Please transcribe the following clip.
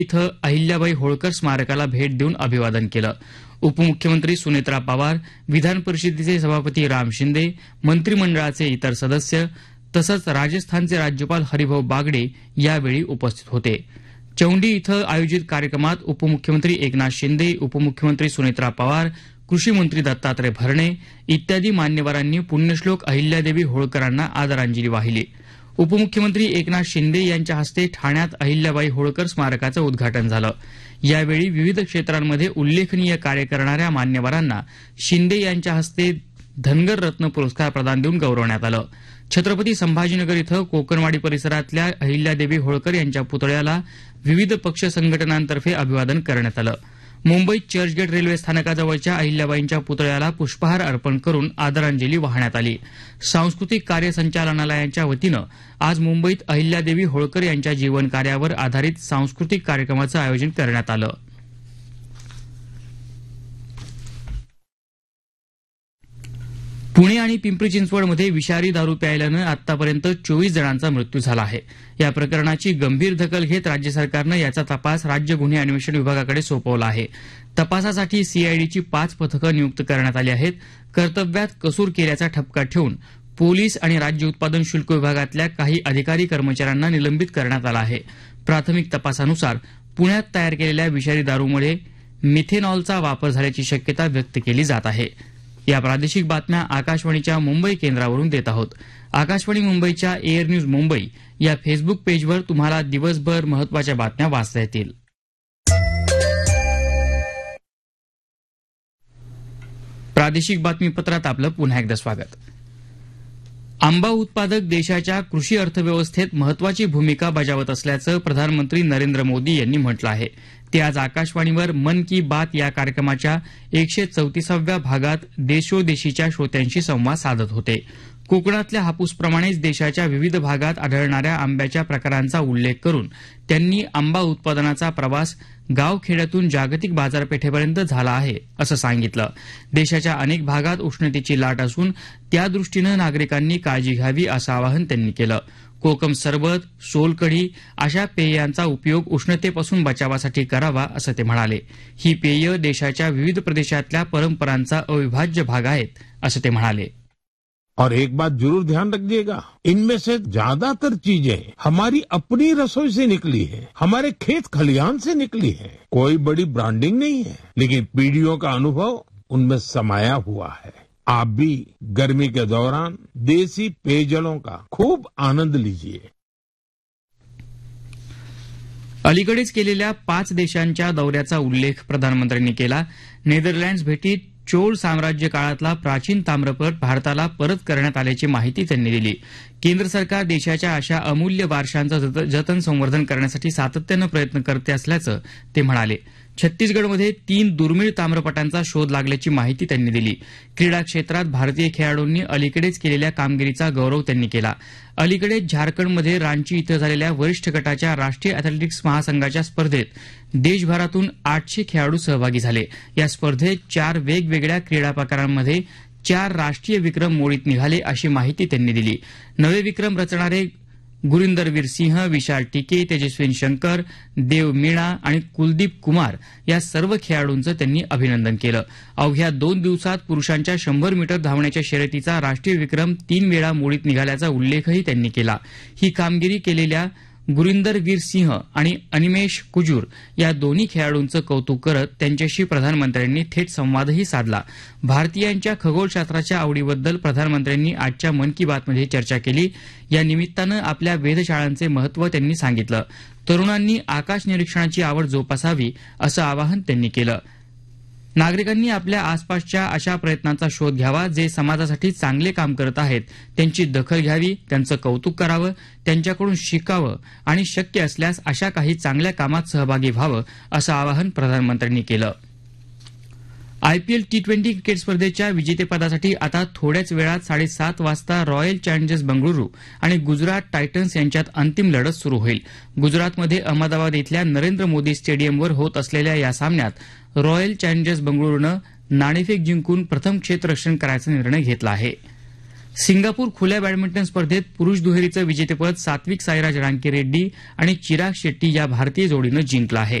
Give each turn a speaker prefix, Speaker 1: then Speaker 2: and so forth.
Speaker 1: इथं अहिल्याबाई होळकर स्मारकाला भेट देऊन अभिवादन केलं. उपमुख्यमंत्री सुनेत्रा पवार, विधान परिषदेचे सभापती राम शिंदे, मंत्रिमंडळाचे इतर सदस्य तसंच राजस्थानचे राज्यपाल हरिभाऊ बागडे यावेळी उपस्थित होते. चौंडी इथं आयोजित कार्यक्रमात उपमुख्यमंत्री एकनाथ शिंदे, उपमुख्यमंत्री सुनेत्रा पवार, कृषी मंत्री दत्तात्रय भरणे इत्यादी मान्यवरांनी पुण्यश्लोक अहिल्यादेवी होळकरांना आदरांजली वाहिली. उपमुख्यमंत्री एकनाथ शिंदे यांच्या हस्ते ठाण्यात अहिल्याबाई होळकर स्मारकाचं उद्घाटन झालं. यावेळी विविध क्षेत्रांमध्ये उल्लेखनीय कार्य करणाऱ्या मान्यवरांना शिंदे यांच्या हस्ते धनगर रत्न पुरस्कार प्रदान देऊन गौरवण्यात आलं. छत्रपती संभाजीनगर इथं कोकणवाडी परिसरातल्या अहिल्यादेवी होळकर यांच्या पुतळ्याला विविध पक्ष संघटनांतर्फे अभिवादन करण्यात आलं. मुंबईत चर्चगेट रेल्वे स्थानकाजवळच्या अहिल्याबाईंच्या पुतळ्याला पुष्पहार अर्पण करून आदरांजली वाहण्यात आली. सांस्कृतिक कार्य संचालनालयाच्या वतीनं आज मुंबईत अहिल्यादेवी होळकर यांच्या जीवनकार्यावर आधारित सांस्कृतिक कार्यक्रमाचं आयोजन करण्यात आलं. पुणे आणि पिंपरी चिंचवडमध्ये विषारी दारू प्यायल्यानं आतापर्यंत 24 जणांचा मृत्यू झाला आहे. या प्रकरणाची गंभीर दखल घेत राज्य सरकारनं याचा तपास राज्य गुन्हे अन्वेषण विभागाकडे सोपवला आहे. तपासासाठी सीआयडीची 5 पथकं नियुक्त करण्यात आली आहेत. कर्तव्यात कसूर केल्याचा ठपका ठेवून पोलीस आणि राज्य उत्पादन शुल्क विभागातल्या काही अधिकारी कर्मचाऱ्यांना निलंबित करण्यात आलं आहे. प्राथमिक तपासानुसार पुण्यात तयार केलेल्या विषारी दारूमध्ये मिथेनॉलचा वापर झाल्याची शक्यता व्यक्त केली जात आहे. या प्रादेशिक बातम्या आकाशवाणीच्या मुंबई केंद्रावरून देत आहोत. आकाशवाणी मुंबईच्या एअर न्यूज मुंबई या फेसबुक पेजवर तुम्हाला दिवसभर महत्वाच्या बातम्या वाचता येतील. प्रादेशिक बातमीपत्रात आपलं पुन्हा एकदा स्वागत. आंबा उत्पादक देशाच्या कृषी अर्थव्यवस्थेत महत्वाची भूमिका बजावत असल्याचं प्रधानमंत्री नरेंद्र मोदी यांनी म्हटलं आहे. ते आज आकाशवाणीवर मन की बात या कार्यक्रमाच्या 134व्या भागात देशोदेशीच्या श्रोत्यांशी संवाद साधत होते. कोकणातल्या हापूसप्रमाणेच देशाच्या विविध भागात आढळणाऱ्या आंब्याच्या प्रकारांचा उल्लेख करून त्यांनी आंबा उत्पादनाचा प्रवास गावखेड्यातून जागतिक बाजारपेठेपर्यंत झाला आहे असं सांगितलं. देशाच्या अनेक भागात उष्णतेची लाट असून त्यादृष्टीनं नागरिकांनी काळजी घ्यावी असं आवाहन त्यांनी केलं. कोकम सरबत, सोलकढी अशा पेयांचा उपयोग उष्णतेपासून बचावासाठी करावा असं ते म्हणाले. ही पेय देशाच्या विविध प्रदेशातल्या परंपरांचा अविभाज्य भाग आहेत असं ते म्हणाले.
Speaker 2: और एक बात जरूर ध्यान रखिएगा, इनमें से ज्यादातर चीजें हमारी अपनी रसोई से निकली है, हमारे खेत खलिहान से निकली है. कोई बड़ी ब्रांडिंग नहीं है, लेकिन पीढ़ियों का अनुभव उनमें समाया हुआ है. आप भी गर्मी के दौरान देसी पेयजलों का खूब आनंद लीजिए.
Speaker 1: अलीकडेच केलेल्या 5 देशांच्या दौऱ्याचा उल्लेख प्रधानमंत्र्यांनी केला. नेदरलँड्स भेटीत चोळ साम्राज्य काळातला प्राचीन ताम्रपट भारताला परत करण्यात आल्याची माहिती त्यांनी दिली. केंद्र सरकार देशाच्या अशा अमूल्य वारशांचं जतन संवर्धन करण्यासाठी सातत्यानं प्रयत्न करते असल्याचं ते म्हणाले. छत्तीसगडमध्ये 3 दुर्मिळ ताम्रपटांचा शोध लागल्याची माहिती त्यांनी दिली. क्रीडा क्षेत्रात भारतीय खेळाडूंनी अलीकडेच केलेल्या कामगिरीचा गौरव त्यांनी केला. अलीकडेच झारखंडमध्ये रांची इथं झालेल्या वरिष्ठ गटाच्या राष्ट्रीय अथलेटिक्स महासंघाच्या स्पर्धेत देशभरातून 800 खेळाडू सहभागी झाले. या स्पर्धेत 4 वेगवेगळ्या क्रीडा प्रकारांमध्ये 4 राष्ट्रीय विक्रम मोडीत निघाले अशी माहिती त्यांनी दिली. नवे विक्रम रचणारे गुरिंदरवीर सिंह, विशाल टिके, तेजस्विन शंकर, देव मीणा आणि कुलदीप कुमार या सर्व खेळाडूंचं त्यांनी अभिनंदन केलं. अवघ्या 2 दिवसात पुरुषांच्या 100 मीटर धावण्याच्या शर्यतीचा राष्ट्रीय विक्रम 3 वेळा मोडीत निघाल्याचा उल्लेखही त्यांनी केला. ही कामगिरी केलेल्या गुरिंदरवीर सिंह आणि अनिमेश कुजूर या दोन्ही खेळाडूंचं कौतुक करत त्यांच्याशी प्रधानमंत्र्यांनी थेट संवादही साधला. भारतीयांच्या खगोलशास्त्राच्या आवडीबद्दल प्रधानमंत्र्यांनी आजच्या मन की बातमध्ये चर्चा केली. या निमित्तानं आपल्या वेधशाळांचे महत्त्व त्यांनी सांगितलं. तरुणांनी आकाश निरीक्षणाची आवड जोपासावी असं आवाहन त्यांनी केलं. नागरिकांनी आपल्या आसपासच्या अशा प्रयत्नांचा शोध घ्यावा जे समाजासाठी चांगले काम करत आहेत. त्यांची दखल घ्यावी, त्यांचं कौतुक करावं, त्यांच्याकडून शिकावं आणि शक्य असल्यास अशा काही चांगल्या कामात सहभागी व्हावं असं आवाहन प्रधानमंत्र्यांनी केलं. आयपीएल टी20 क्रिकेट स्पर्धेच्या विजेतेपदासाठी आता थोड्याच वेळात 7:30 वाजता रॉयल चॅलेंजर्स बंगळुरू आणि गुजरात टायटन्स यांच्यात अंतिम लढत सुरू होईल. गुजरातमध्ये अहमदाबाद इथल्या नरेंद्र मोदी स्टेडियमवर होत असलेल्या या सामन्यात रॉयल चॅलेंजर्स बंगळुरूनं नाणेफेक जिंकून प्रथम क्षेत्ररक्षण करायचा निर्णय घेतला आहे. सिंगापूर खुल्या बॅडमिंटन स्पर्धेत पुरुष दुहेरीचं विजेतेपद सात्विक साईराज रांकीरेड्डी आणि चिराग शेट्टी या भारतीय जोडीनं जिंकलं आहे